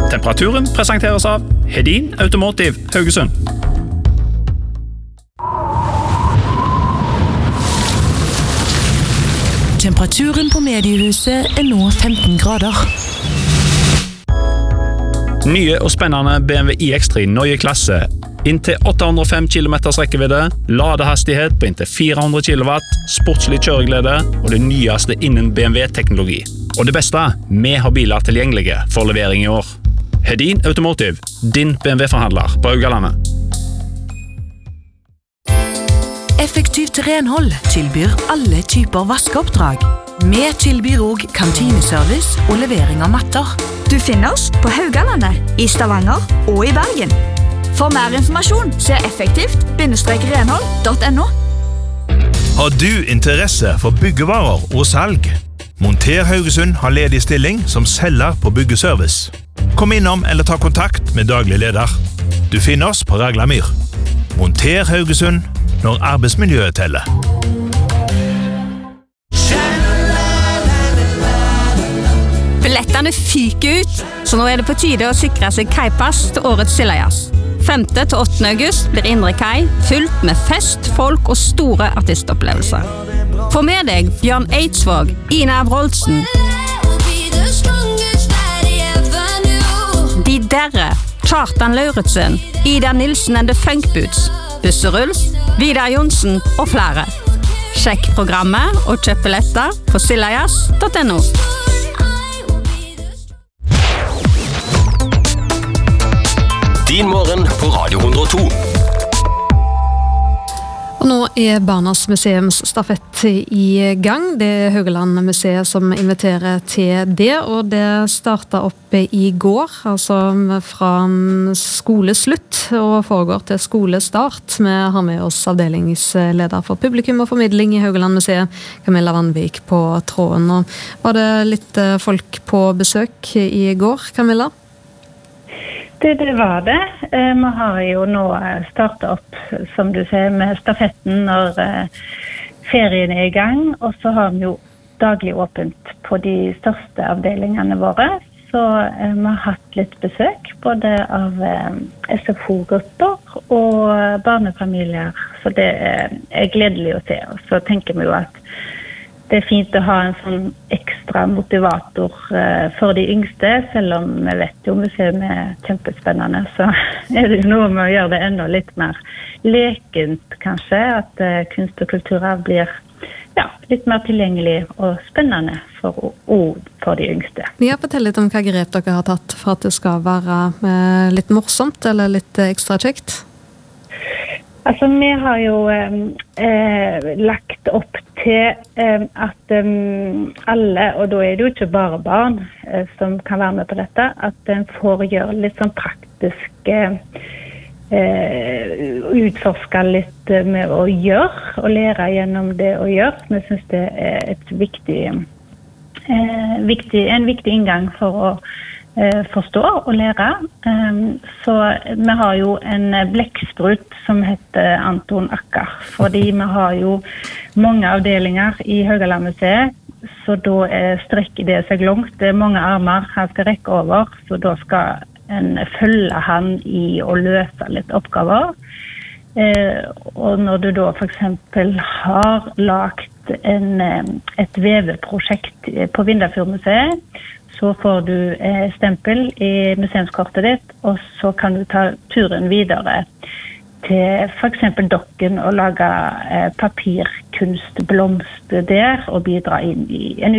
Temperaturen presenteres av Hedin Automotive Haugesund. Temperaturen på mediehuset nå 15 grader. Nye og spennende BMW iX3 Neue Klasse. Inntil 805 km rekkevidde, ladehastighet på inntil 400 kW, sportslig kjøreglede og det nyeste innen BMW-teknologi. Og det beste, vi har biler tilgjengelige for levering i år. Hedin Automotive, din BMW-forhandler på Haugalandet. Effektivt renhold tilbyr alle typer vaskeoppdrag. Vi tilbyr også kantineservice og levering av matter. Du finner oss på Haugalandet, i Stavanger og i Bergen. For mer informasjon, se effektivt-renhold.no. Har du interesse for byggevarer og salg? Monter Haugesund har ledig stilling som selger på byggeservice. Kom innom eller ta kontakt med daglig leder. Du finner oss på Raglamyr. Monter Haugesund når arbeidsmiljøet teller. Billettene fyker ut, så nå det på tide å sikre seg kaipass til årets Sildajas. 5. til 8. august blir Indre Kai fullt med fest, folk og store artistopplevelser. Få med deg Bjørn Eidsvåg, Ina Wroldsen, De Derre, Kjartan Lauritsen, Ida Nilsen and the Funkboots, Busseruls, Vidar Jonsen og flere. Sjekk programmet og kjøp billetter på sildajas.no. Din morgen på Radio 102. Og nå Barnas museums stafett i gang. Det Haugaland museet som inviterer til det, og det startet opp i går, altså fra skoleslutt og foregår til skolestart. Vi har med oss avdelingsleder for publikum og formidling i Haugaland museet, Camilla Vanvik, på tråden. Og var det litt folk på besøk i går, Camilla? Det var det. Vi har jo nå startet opp, som du ser, med stafetten når ferien i gang, og så har vi jo daglig åpent på de største avdelingene våre. Så vi har hatt litt besøk, både av SFO-grupper og barnefamilier, så det gledelig å se. Og så tenker vi jo at det fint å ha en sånn ekstra motivator for de yngste, selv om vi vet jo museet kjempespennende, så det jo noe med å gjøre det enda litt mer lekent, kanskje, at kunst og kulturarv blir litt mer tilgjengelig og spennende for de yngste. Ja, fortell litt om hva grep dere har tatt for at det skal være litt morsomt eller litt ekstra kjekt. Altså, vi har jo lagt opp til at alle, og da det jo ikke bare barn som kan være med på dette, at en får gjøre litt sånn praktisk, utforske litt med å gjøre, og lære gjennom det å gjøre. Vi synes det en viktig inngang for å forstå og lære. Så vi har jo en blekksprut som heter Anton Akker, fordi vi har jo mange avdelinger i Haugaland museet, så da strekker det seg langt. Det mange armer han skal rekke over, så da skal en følge han i å løse litt oppgaver. Og når du da for eksempel har lagt et veveprosjekt på Vindafjordmuseet, så får du stempel i museumskortet ditt, og så kan du ta turen videre til for eksempel Dokken og lage papirkunstblomst der, og bidra inn i en